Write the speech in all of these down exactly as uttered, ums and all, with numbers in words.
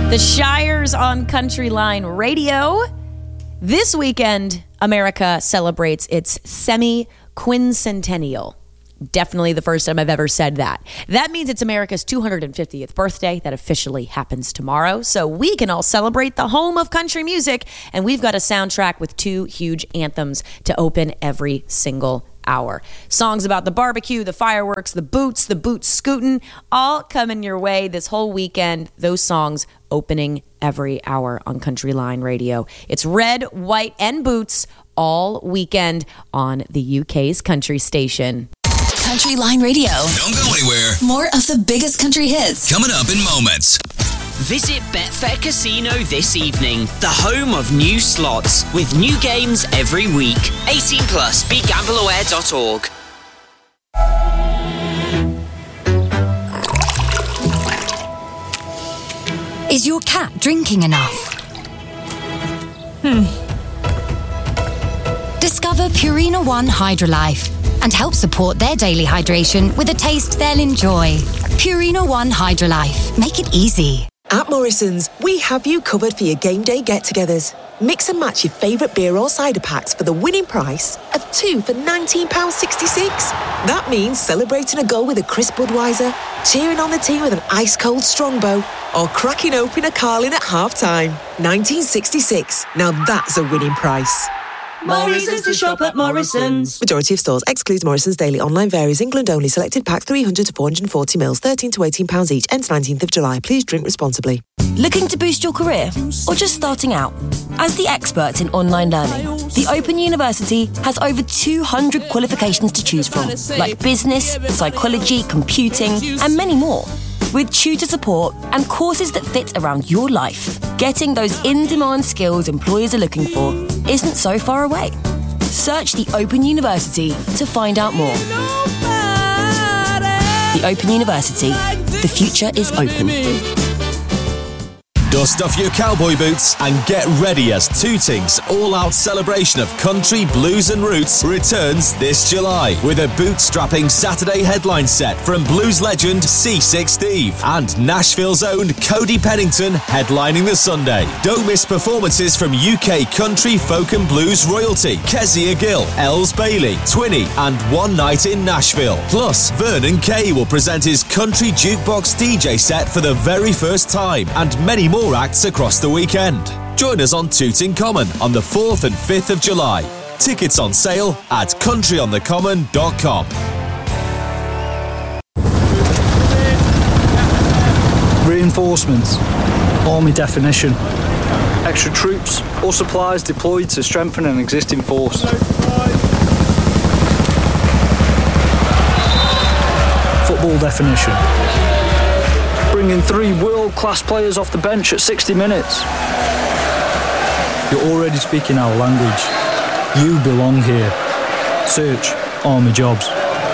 The Shires on Country Line Radio. This weekend, America celebrates its semi-quincentennial. Definitely the first time I've ever said that. That means it's America's two hundred fiftieth birthday that officially happens tomorrow. So we can all celebrate the home of country music. And we've got a soundtrack with two huge anthems to open every single hour. Songs about the barbecue, the fireworks, the boots, the boots scootin', all coming your way this whole weekend. Those songs opening every hour on Country Line Radio. It's Red, White, and Boots all weekend on the U K's country station. Country Line Radio. Don't go anywhere. More of the biggest country hits coming up in moments. Visit Betfair Casino this evening, the home of new slots, with new games every week. eighteen plus, be gamble aware dot org. Is your cat drinking enough? Hmm. Discover Purina One Hydrolife and help support their daily hydration with a taste they'll enjoy. Purina One Hydrolife. Make it easy. At Morrison's, we have you covered for your game day get-togethers. Mix and match your favourite beer or cider packs for the winning price of two for nineteen pounds sixty-six. That means celebrating a goal with a crisp Budweiser, cheering on the team with an ice-cold Strongbow, or cracking open a Carling at half-time. nineteen sixty-six. Now that's a winning price. Morrison's to shop at Morrison's. Majority of stores excludes Morrison's daily. Online varies. England only. Selected packs three hundred to four hundred forty mils, thirteen to eighteen pounds each. Ends nineteenth of July. Please drink responsibly. Looking to boost your career or just starting out? As the experts in online learning, the Open University has over two hundred qualifications to choose from, like business, psychology, computing, and many more. With tutor support and courses that fit around your life, getting those in-demand skills employers are looking for isn't so far away. Search the Open University to find out more. The Open University. The future is open. Dust off your cowboy boots and get ready as Tooting's all-out celebration of country, blues and roots returns this July with a boot-strapping Saturday headline set from blues legend C six Steve and Nashville's own Cody Pennington headlining the Sunday. Don't miss performances from U K country, folk and blues royalty Kezia Gill, Els Bailey, Twinny and One Night in Nashville. Plus, Vernon Kay will present his country jukebox D J set for the very first time and many more acts across the weekend. Join us on Tooting Common on the fourth and fifth of July. Tickets on sale at country on the common dot com. Reinforcements, Army definition, extra troops or supplies deployed to strengthen an existing force. Football definition, bringing three world-class players off the bench at sixty minutes. You're already speaking our language. You belong here. Search Army Jobs.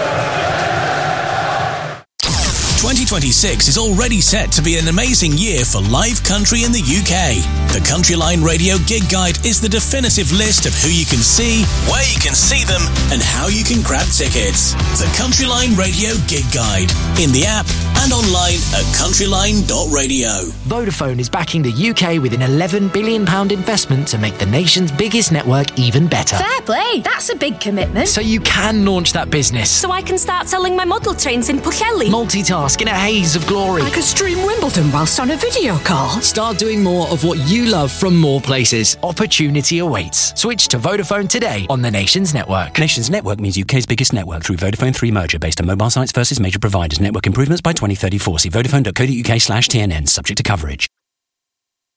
twenty twenty-six is already set to be an amazing year for live country in the U K. The Country Line Radio Gig Guide is the definitive list of who you can see, where you can see them, and how you can grab tickets. The Country Line Radio Gig Guide, in the app and online at countryline dot radio. Vodafone is backing the U K with an eleven billion pounds investment to make the nation's biggest network even better. Fair play, that's a big commitment. So you can launch that business. So I can start selling my model trains in Pwllheli. Multitask in a haze of glory. I could stream Wimbledon whilst on a video call. Start doing more of what you love from more places. Opportunity awaits. Switch to Vodafone today on the Nations Network. Nations Network means U K's biggest network through Vodafone three merger based on mobile sites versus major providers. Network improvements by twenty thirty-four. See vodafone dot co dot uk slash T N N. Subject to coverage.